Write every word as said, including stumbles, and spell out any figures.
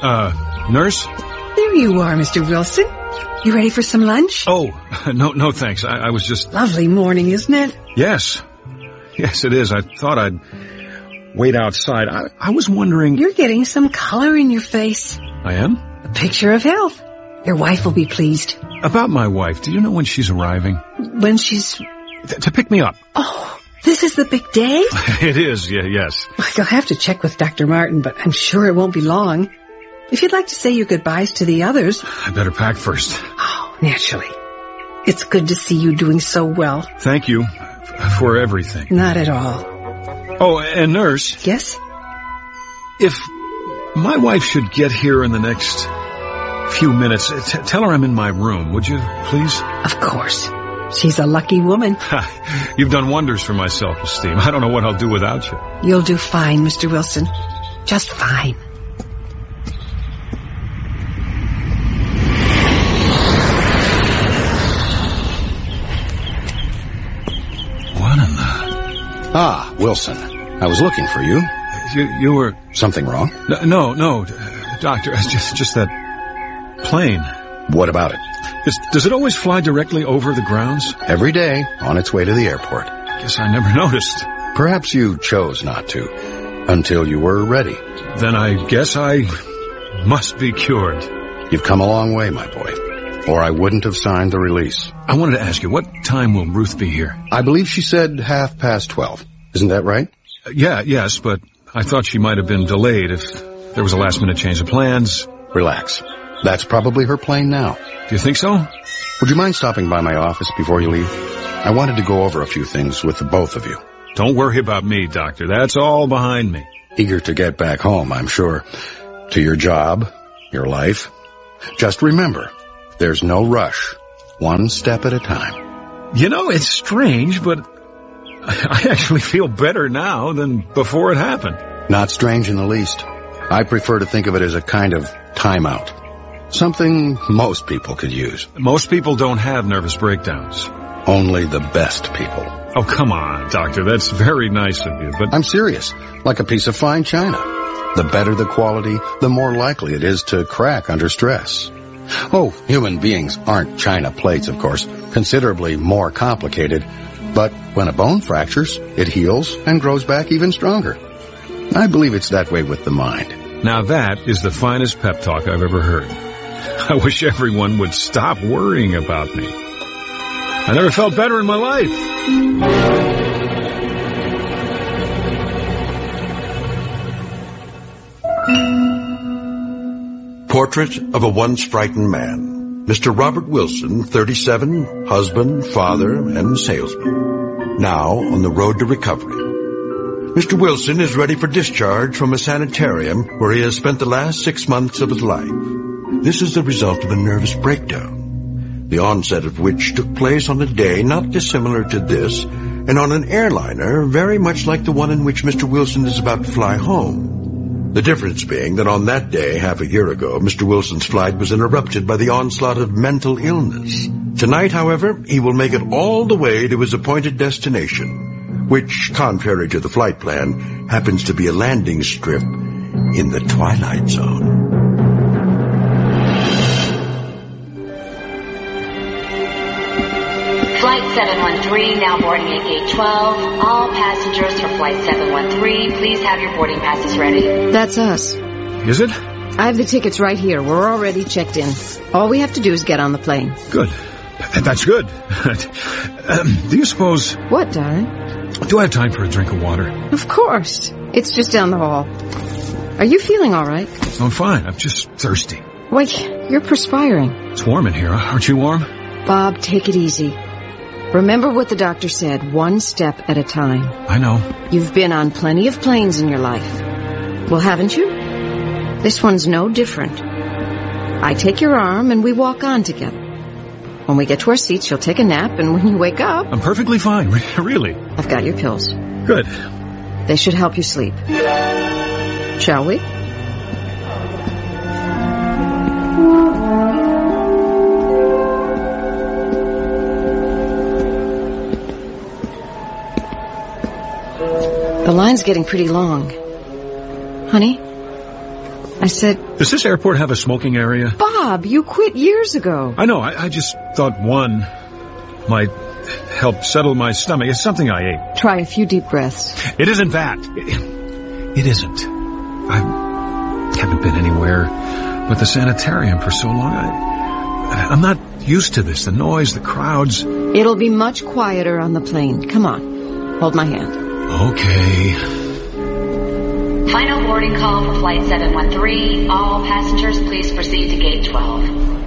Uh, nurse? There you are, Mister Wilson. You ready for some lunch? Oh, no, no thanks. I, I was just... Lovely morning, isn't it? Yes. Yes, it is. I thought I'd wait outside. I, I was wondering... You're getting some color in your face. I am? A picture of health. Your wife will be pleased. About my wife, do you know when she's arriving? When she's... Th- to pick me up. Oh, this is the big day? It is, yeah, yes. You'll have to check with Doctor Martin, but I'm sure it won't be long. If you'd like to say your goodbyes to the others... I better pack first. Oh, naturally. It's good to see you doing so well. Thank you for everything. Not at all. Oh, and nurse... Yes? If my wife should get here in the next few minutes, t- tell her I'm in my room, would you, please? Of course. She's a lucky woman. You've done wonders for my self-esteem. I don't know what I'll do without you. You'll do fine, Mister Wilson. Just fine. What in the... Ah, Wilson. I was looking for you. You, you were... Something wrong? No, no, no. Doctor, just, just that plane. What about it? Does, does it always fly directly over the grounds? Every day, on its way to the airport. Guess I never noticed. Perhaps you chose not to, until you were ready. Then I guess I must be cured. You've come a long way, my boy, or I wouldn't have signed the release. I wanted to ask you, what time will Ruth be here? I believe she said half past twelve. Isn't that right? Uh, yeah, yes, but I thought she might have been delayed if there was a last-minute change of plans. Relax. That's probably her plane now. Do you think so? Would you mind stopping by my office before you leave? I wanted to go over a few things with the both of you. Don't worry about me, Doctor. That's all behind me. Eager to get back home, I'm sure. To your job, your life. Just remember, there's no rush. One step at a time. You know, it's strange, but I actually feel better now than before it happened. Not strange in the least. I prefer to think of it as a kind of timeout. Something most people could use. Most people don't have nervous breakdowns. Only the best people. Oh, come on, Doctor. That's very nice of you, but... I'm serious. Like a piece of fine china. The better the quality, the more likely it is to crack under stress. Oh, human beings aren't china plates, of course. Considerably more complicated. But when a bone fractures, it heals and grows back even stronger. I believe it's that way with the mind. Now that is the finest pep talk I've ever heard. I wish everyone would stop worrying about me. I never felt better in my life. Portrait of a once frightened man. Mister Robert Wilson, thirty-seven, husband, father, and salesman. Now on the road to recovery. Mister Wilson is ready for discharge from a sanitarium where he has spent the last six months of his life. This is the result of a nervous breakdown, the onset of which took place on a day not dissimilar to this, and on an airliner very much like the one in which Mister Wilson is about to fly home. The difference being that on that day, half a year ago, Mister Wilson's flight was interrupted by the onslaught of mental illness. Tonight, however, he will make it all the way to his appointed destination, which, contrary to the flight plan, happens to be a landing strip in the Twilight Zone. Flight seven one three, now boarding at gate twelve. All passengers for Flight seven one three, please have your boarding passes ready. That's us. Is it? I have the tickets right here. We're already checked in. All we have to do is get on the plane. Good. That's good. um, do you suppose... What, darling? Do I have time for a drink of water? Of course. It's just down the hall. Are you feeling all right? I'm fine. I'm just thirsty. Wait, you're perspiring. It's warm in here. Aren't you warm? Bob, take it easy. Remember what the doctor said, one step at a time. I know. You've been on plenty of planes in your life. Well, haven't you? This one's no different. I take your arm and we walk on together. When we get to our seats, you'll take a nap, and when you wake up... I'm perfectly fine, really. I've got your pills. Good. They should help you sleep. Shall we? The line's getting pretty long. Honey, I said... Does this airport have a smoking area? Bob, you quit years ago. I know. I, I just thought one might help settle my stomach. It's something I ate. Try a few deep breaths. It isn't that. It, it isn't. I haven't been anywhere but the sanitarium for so long. I, I'm not used to this. The noise, the crowds. It'll be much quieter on the plane. Come on. Hold my hand. Okay. Final boarding call for Flight seven one three. All passengers, please proceed to Gate twelve.